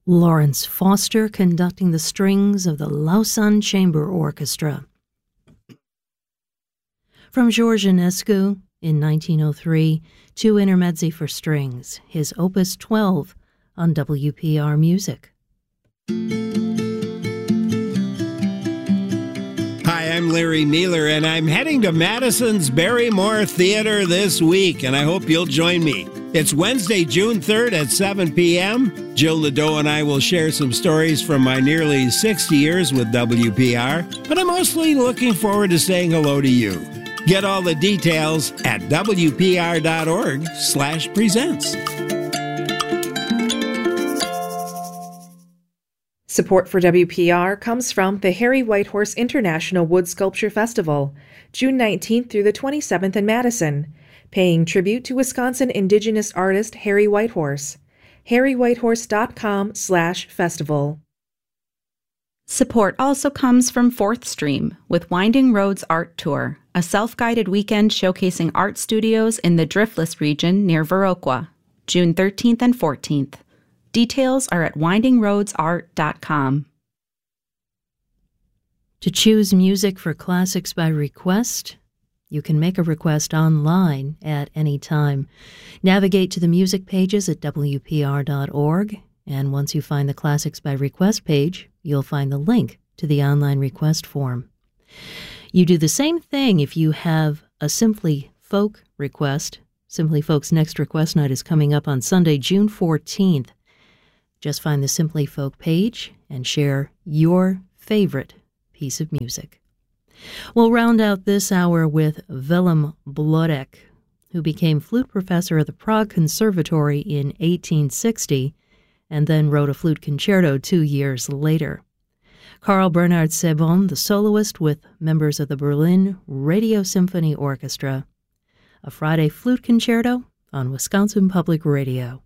Lawrence Foster conducting the strings of the Lausanne Chamber Orchestra. From Georges Enescu in 1903, two intermezzi for strings, his Opus 12 on WPR Music. Hi, I'm Larry Mealer, and I'm heading to Madison's Barrymore Theater this week, and I hope you'll join me. It's Wednesday, June 3rd at 7 p.m. Jill Nadeau and I will share some stories from my nearly 60 years with WPR, but I'm mostly looking forward to saying hello to you. Get all the details at WPR.org/presents. Support for WPR comes from the Harry Whitehorse International Wood Sculpture Festival, June 19th through the 27th in Madison, paying tribute to Wisconsin Indigenous artist Harry Whitehorse. harrywhitehorse.com/festival. Support also comes from Fourth Stream with Winding Roads Art Tour, a self-guided weekend showcasing art studios in the Driftless region near Viroqua, June 13th and 14th. Details are at windingroadsart.com. To choose music for Classics by Request, you can make a request online at any time. Navigate to the music pages at WPR.org, and once you find the Classics by Request page, you'll find the link to the online request form. You do the same thing if you have a Simply Folk request. Simply Folk's next request night is coming up on Sunday, June 14th. Just find the Simply Folk page and share your favorite piece of music. We'll round out this hour with Willem Blodek, who became flute professor at the Prague Conservatory in 1860 and then wrote a flute concerto 2 years later. Carl Bernhard Sebon, the soloist with members of the Berlin Radio Symphony Orchestra. A Friday flute concerto on Wisconsin Public Radio.